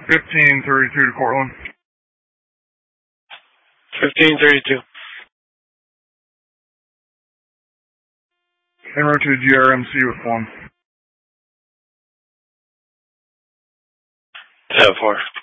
1532 to Cortland. 1532. En route to GRMC with 1. 10-4.